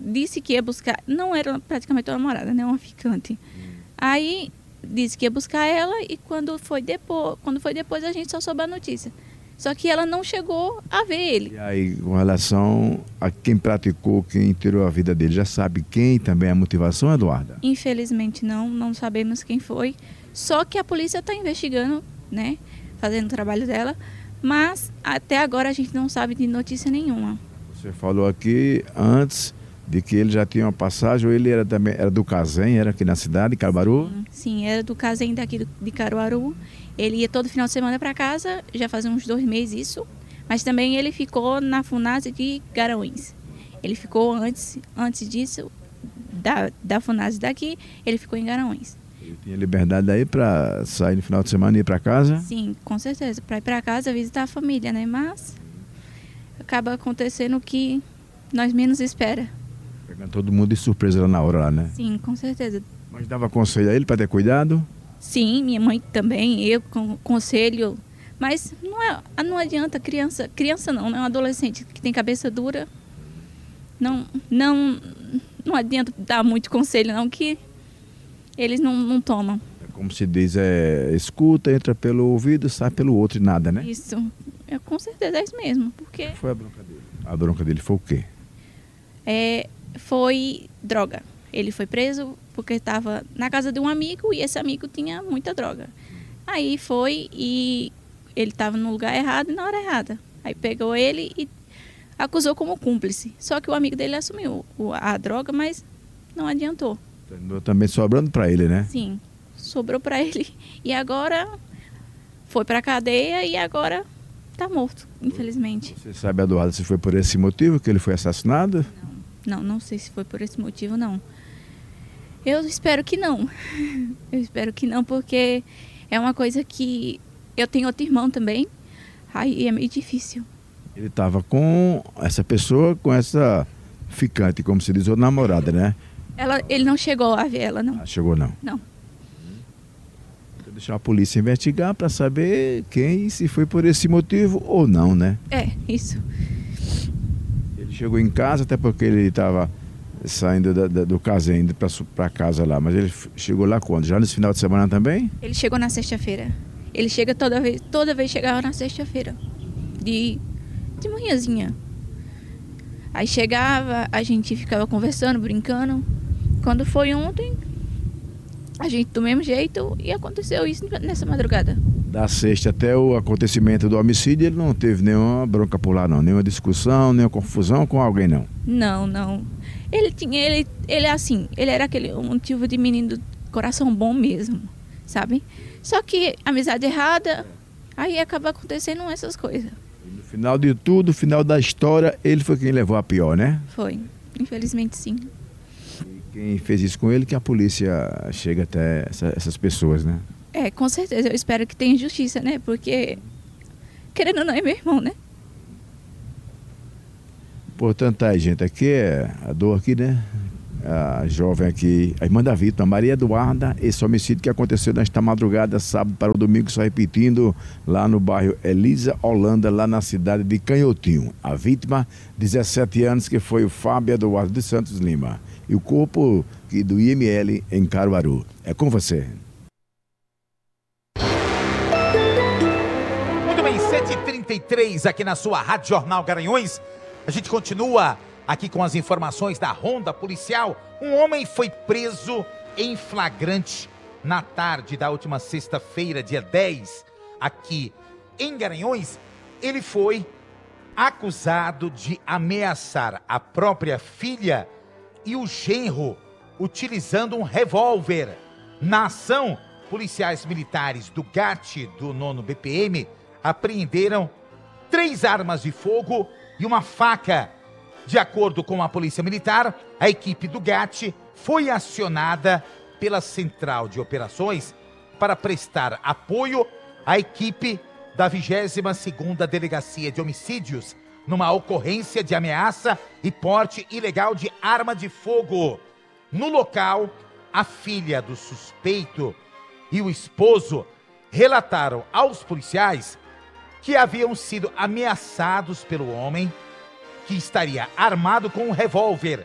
disse que ia buscar, não era praticamente uma namorada, né, uma ficante. Aí disse que ia buscar ela e quando foi depois a gente só soube a notícia. Só que ela não chegou a ver ele. E aí, com relação a quem praticou, quem tirou a vida dele, já sabe quem também é a motivação, Eduarda? Infelizmente não sabemos quem foi. Só que a polícia está investigando, né, fazendo o trabalho dela, mas até agora a gente não sabe de notícia nenhuma. Você falou aqui antes de que ele já tinha uma passagem, ou ele era do Cazem, era aqui na cidade, de Caruaru? Sim, era do Cazem daqui de Caruaru. Ele ia todo final de semana para casa, já fazia uns 2 meses isso. Mas também ele ficou na FUNASE de Garanhuns. Ele ficou antes disso, da FUNASE daqui, ele ficou em Garanhuns. Ele tinha liberdade daí para sair no final de semana e ir para casa? Sim, com certeza. Para ir para casa, visitar a família, né? Mas acaba acontecendo o que nós menos espera. Pegando todo mundo de surpresa lá na hora, lá, né? Sim, com certeza. Mas dava conselho a ele para ter cuidado? Sim, minha mãe também, eu conselho. Mas não adianta, criança não, né? Um adolescente que tem cabeça dura, não adianta dar muito conselho não, que eles não tomam. É como se diz, escuta, entra pelo ouvido, sai pelo outro e nada, né? Isso, com certeza é isso mesmo, porque... O que foi a bronca dele? A bronca dele foi o quê? Foi droga. Ele foi preso porque estava na casa de um amigo e esse amigo tinha muita droga. Aí foi e ele estava no lugar errado e na hora errada. Aí pegou ele e acusou como cúmplice. Só que o amigo dele assumiu a droga, mas não adiantou. Terminou também sobrando para ele, né? Sim, sobrou para ele. E agora foi para a cadeia e agora está morto, infelizmente. Você sabe, Eduardo, se foi por esse motivo que ele foi assassinado? Não sei se foi por esse motivo, não. Eu espero que não. Eu espero que não, porque é uma coisa que... Eu tenho outro irmão também, aí é meio difícil. Ele estava com essa pessoa, com essa ficante, como se diz, ou namorada, né? Ele não chegou a ver ela, não. Ah, chegou não? Não. Vou deixar a polícia investigar para saber quem, se foi por esse motivo ou não, né? Isso. Ele chegou em casa, até porque ele estava saindo do Cazem, indo para casa lá. Mas ele chegou lá quando? Já nesse final de semana também? Ele chegou na sexta-feira. Ele chega toda vez chegava na sexta-feira. De manhãzinha. Aí chegava, a gente ficava conversando, brincando. Quando foi ontem, a gente do mesmo jeito e aconteceu isso nessa madrugada. Da sexta até o acontecimento do homicídio, ele não teve nenhuma bronca por lá, não. Nenhuma discussão, nenhuma confusão com alguém, não. Não. Ele assim, ele era um tipo de menino de coração bom mesmo, sabe? Só que amizade errada, aí acaba acontecendo essas coisas. E no final de tudo, no final da história, ele foi quem levou a pior, né? Foi, infelizmente sim. E quem fez isso com ele, que a polícia chega até essas pessoas, né? Com certeza, eu espero que tenha justiça, né? Porque, querendo ou não, é meu irmão, né? Portanto, aí, gente, aqui é a dor aqui, né? A jovem aqui, a irmã da vítima, Maria Eduarda, esse homicídio que aconteceu nesta madrugada, sábado para o domingo, só repetindo, lá no bairro Elisa Holanda, lá na cidade de Canhotinho. A vítima, 17 anos, que foi o Fábio Eduardo dos Santos Lima. E o corpo do IML em Caruaru. É com você. Muito bem, 7h33 aqui na sua Rádio Jornal Garanhuns. A gente continua aqui com as informações da ronda policial. Um homem foi preso em flagrante na tarde da última sexta-feira, dia 10, aqui em Garanhuns. Ele foi acusado de ameaçar a própria filha e o genro utilizando um revólver. Na ação, policiais militares do GAT do 9º BPM apreenderam 3 armas de fogo e uma faca. De acordo com a Polícia Militar, a equipe do GAT foi acionada pela Central de Operações para prestar apoio à equipe da 22ª Delegacia de Homicídios numa ocorrência de ameaça e porte ilegal de arma de fogo. No local, a filha do suspeito e o esposo relataram aos policiais que haviam sido ameaçados pelo homem, que estaria armado com um revólver,